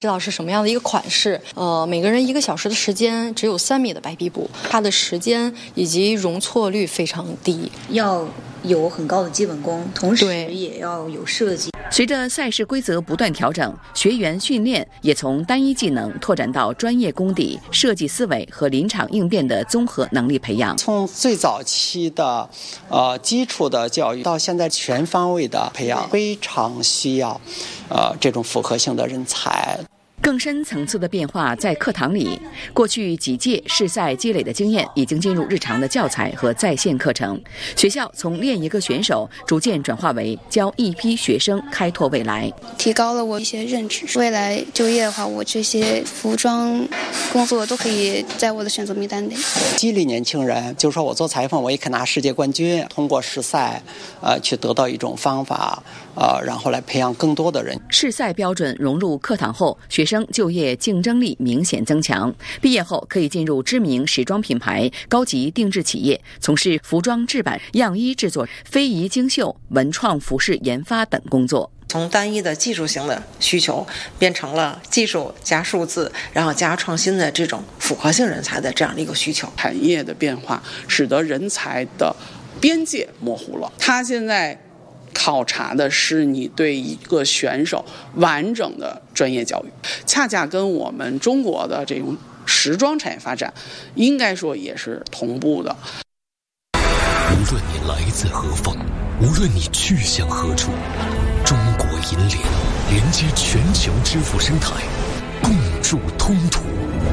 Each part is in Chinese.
知道是什么样的一个款式，每个人1个小时的时间只有3米的白壁布，它的时间以及容错率非常低， 要有很高的基本功，同时也要有设计。 随着赛事规则不断调整，学员训练也从单一技能拓展到专业功底、设计思维和临场应变的综合能力培养。 从最早期的基础的教育到现在全方位的培养，非常需要这种复合性的人才。 更深层次的变化在课堂里，过去几届试赛积累的经验已经进入日常的教材和在线课程。学校从练一个选手逐渐转化为教一批学生开拓未来， 提高了我一些认知。未来就业的话，我这些服装工作都可以在我的选择名单内。 激励年轻人，就是说我做裁缝我也可以拿世界冠军，通过试赛去得到一种方法，然后来培养更多的人。 试赛标准融入课堂后，学生就业竞争力明显增强，毕业后可以进入知名时装品牌、高级定制企业，从事服装制版、样衣制作、非遗精绣、文创服饰研发等工作。 从单一的技术型的需求变成了技术加数字，然后加创新的这种复合性人才的这样的一个需求。 产业的变化使得人才的边界模糊了，他现在考察的是你对一个选手完整的专业教育，恰恰跟我们中国的这种时装产业发展应该说也是同步的。 无论你来自何方，无论你去向何处，中国银联连接全球支付生态，共筑通途。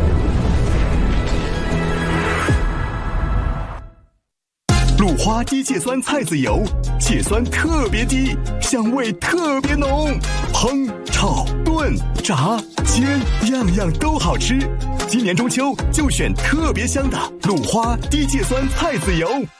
鲁花低芥酸菜籽油，芥酸特别低，香味特别浓，烹、炒、炖、炸、煎，样样都好吃。今年中秋就选特别香的鲁花低芥酸菜籽油。